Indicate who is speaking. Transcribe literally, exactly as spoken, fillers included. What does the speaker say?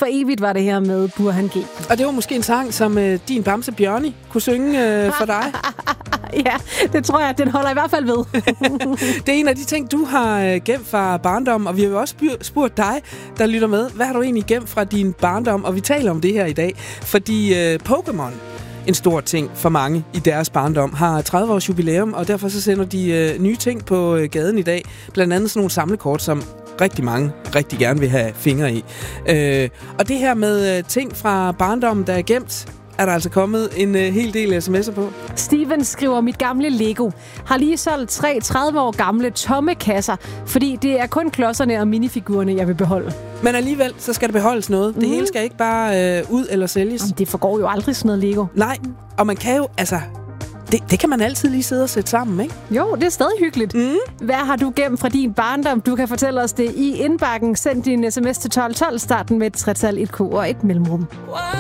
Speaker 1: for evigt var det her med Burhan G.
Speaker 2: Og det var måske en sang, som øh, din bamse Bjørni kunne synge øh, for dig.
Speaker 1: Ja, det tror jeg, den holder i hvert fald ved.
Speaker 2: Det er en af de ting, du har øh, gemt fra barndommen, og vi har jo også spurgt dig, der lytter med, hvad har du egentlig gemt fra din barndom? Og vi taler om det her i dag, fordi øh, Pokémon, en stor ting for mange i deres barndom, har tredive års jubilæum, og derfor så sender de øh, nye ting på øh, gaden i dag. Blandt andet sådan nogle samlekort, som rigtig mange rigtig gerne vil have fingre i. Øh, og det her med øh, ting fra barndommen, der er gemt, er der altså kommet en øh, hel del sms'er på.
Speaker 1: Steven skriver, mit gamle Lego har lige solgt tre tredive år gamle tomme kasser, fordi det er kun klodserne og minifigurerne, jeg vil beholde.
Speaker 2: Men alligevel, så skal der beholdes noget. Mm. Det hele skal ikke bare øh, ud eller sælges.
Speaker 1: Jamen, det forgår jo aldrig sådan noget Lego.
Speaker 2: Nej, og man kan jo, altså... Det, det kan man altid lige sidde og sætte sammen, ikke?
Speaker 1: Jo, det er stadig hyggeligt. Mm. Hvad har du gemt fra din barndom? Du kan fortælle os det i indbakken. Send din sms til tolv tolv, starten med et tretal, et K og et mellemrum.